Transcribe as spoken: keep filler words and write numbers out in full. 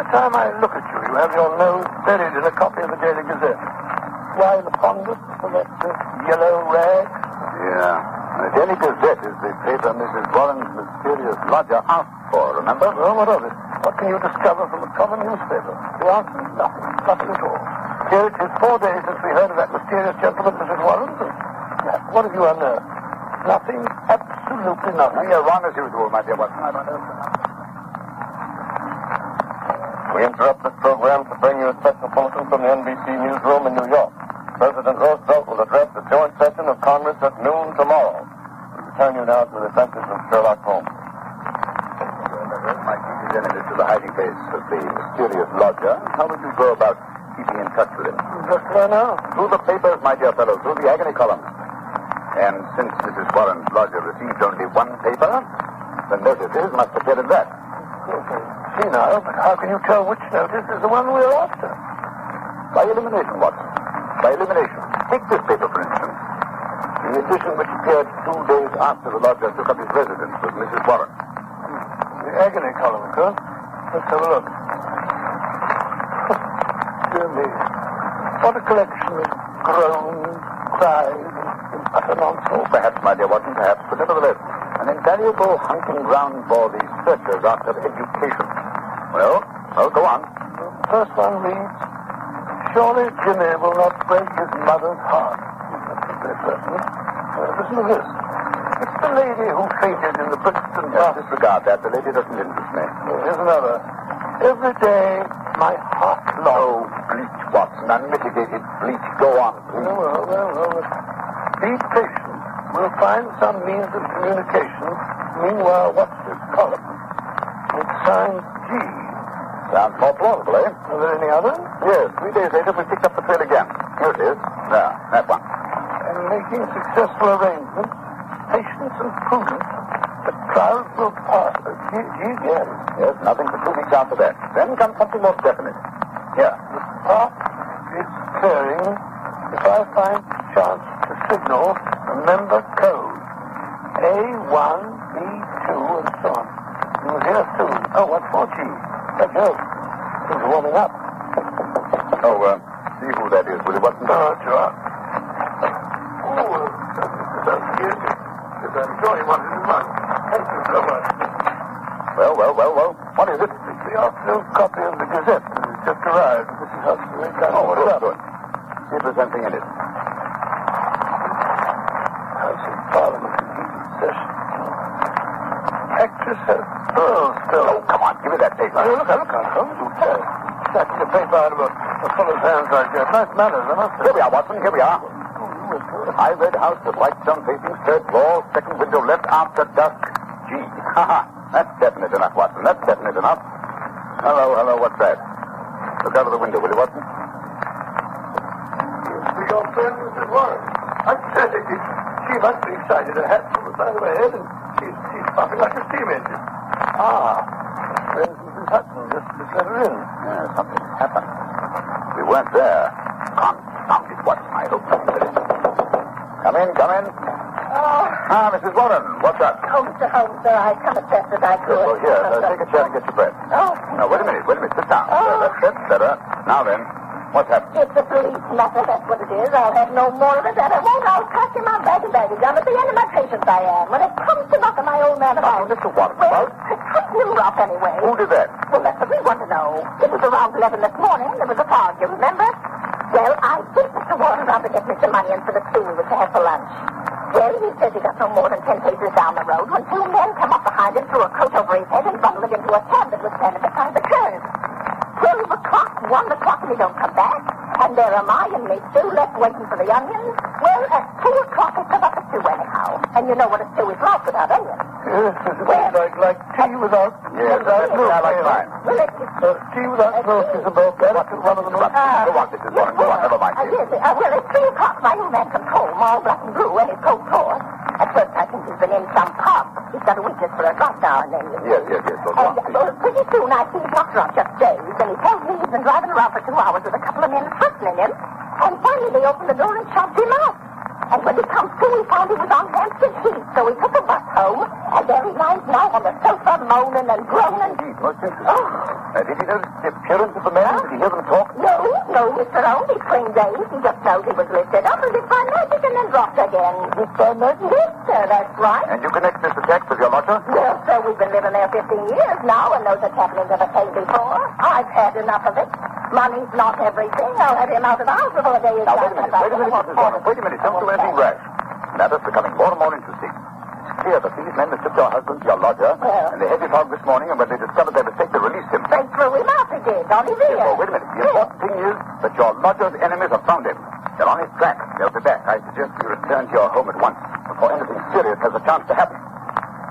time I look at you, you have your nose buried in a copy of the Daily Gazette. Why the fondness for that uh, yellow rag? Yeah. The Daily Gazette is the paper Missus Warren's mysterious lodger asked for, remember? Well, what of it? What can you discover from a common newspaper? The answer is nothing. Nothing at all. Here it is four days since we heard of that mysterious gentleman, Missus Warren. What have you unearthed? Nothing. Absolutely nothing. You're wrong as usual, my dear Watson. I don't know. We interrupt this program to bring you a special bulletin from the N B C newsroom in New York. President Roosevelt will address the joint session of Congress at noon tomorrow. We return you now to the adventures of Sherlock Holmes. My representative to the hiding place of the mysterious lodger. How would you go about keeping in touch with him? Just where now? Through the papers, my dear fellow, through the agony columns. And since Missus Warren's lodger received only one paper, the notices must appear in that. Okay. See now, but how can you tell which notice is the one we're after? By elimination, Watson. By elimination. Take this paper, for instance. The edition which appeared two days after the lodger took up his residence with Missus Warren. The agony column, huh? Let's have a look. Dear me. What a collection of groans, cries, and utter nonsense. Oh, perhaps, my dear Watson, perhaps, but nevertheless, an invaluable hunting ground for the searchers after education. Well, well, go on. The first one reads, surely Jimmy will not break his mother's heart. That's very pertinent. Uh, listen to this. It's the lady who fainted in the Brixton Yes, bus. disregard that. The lady doesn't interest me. Uh, here's another. Every day, my heart Oh, long. bleach, Watson. Unmitigated bleach. Go on, Oh, please. well, well, well. Be patient. We'll find some means of communication. Meanwhile, watch this column. It's signed G. Sounds more plausible, eh? Are there any others? Yes, three days later we picked up the trail again. Here it is. There, that one. And making successful arrangements, patience and prudence, the clouds will pass. Uh, G, G again. Yes, nothing for two weeks after that. Then comes something more definite. Here. The park is clearing. If I find chance to signal, remember code. A one, B two, and so on. You'll hear soon. Oh, what for G? Let's go. Things are warming up. Oh, uh, see who that is, will you, Watson? Oh, sure. Oh, that's good. Yes, I'm sure he wanted his money. Thank you so much. Well, well, well, well. What is it? It's the afternoon copy of the Gazette that has just arrived. This is how it's been done. Oh, What's good, up? good. See if there's anything in it. House of Parliament in heated session. Actress has pearls still. Oh, come on, give me that paper. Oh, look, look, look. Oh, yes. Snatching a paper out of a, a fellow's hands like that. Nice manners, I must say. Here we are, Watson, here we are. Oh, High red house with white stone facing, third floor, second window left after dusk. G. Ha ha. That's definite enough, Watson. That's definite enough. Hello, hello, what's that? Look out of the window, will you, Watson? We your friend, Missus Warren. I said it. She must be excited. Her hat's on the side of her head, and she's, she's puffing like a steam engine. Ah, there's Missus Hudson. Just, just let her in. Yeah, something happened. We weren't there. Confound it, Watson. I hope something did it. Come in, come in. Oh, Ah, Missus Warren, what's up? oh, Mister Holmes, sir, I come as best as I could. Well, here, uh, take a chair and get your breath. Oh, Now, wait a minute, wait a minute. Sit down. Oh. There, that's it. Better. Now then, what's happened? it's a police matter, that's what it is. I'll have no more of it, and I won't. I'll pack in my bag and baggage. I'm at the end of my patience, I am. When it comes to knocking my old man Oh, about. Mister Warren, Well, about? cut him rough anyway. Who did that? Well, that's what we want to know. It was around eleven this morning. There was a fog, you remember? Well, I think Mister Warren around to get me some money in for the stew we were to have for lunch. Well, he says he got no more than ten paces down the road when two men come up behind him, threw a coat over his head, and bundled him into a cab that was standing beside the curb. Twelve o'clock, one o'clock, and he don't come back. And there am I and me stew left waiting for the onions. Well, at two o'clock, I come up a stew anyhow. And you know what a stew is like without onions. Yes, it's like, like tea without... Yes, without that's milk. I like mine. Well, it's... Uh, tea without milk is about that. It's one of the most... Uh, Go on, Missus Warren, go on, never mind. Uh, yes, uh, well, at three o'clock, my old man comes home, all black and blue, and his coat torn. At first, I think he's been in some pub. He's got a weakness for a drop now and then. You know. Yes, yes, yes. Go And on, uh, well, pretty soon, I see the doctor on just days, and he tells me he's been driving around for two hours with a couple of men threatening him. And finally, they opened the door and shoved him out. And when he comes to, he found he was on Hampstead Heath, so he took a bus home, and there he lies now on the sofa, moaning and groaning. Indeed, most interesting. Oh. Uh, did he notice the appearance of the men? Did he hear them talk? No, no, Mister Owen, he spring days. He just knows he was lifted up as if by magic and then dropped again. This by magic? Yes, sir, that's right. And you connect this attack with your lodger? Well, sir, we've been living there fifteen years now, and those happenings ever came before. I've had enough of it. Money's not everything. I'll have him out of the house before the day is Now, done. wait a minute, wait a minute, Missus Warner. Wait a minute, don't do anything rash. Matters becoming more and more interesting. It's clear that these men mistook your husband for your lodger, Well. and they had you found this morning, and when they discovered their mistake, they released him. They threw him out again, on his ear. Oh, wait a minute. The important thing is that your lodger's enemies have found him. They're on his track. They'll be back. I suggest you return to your home at once before anything serious has a chance to happen.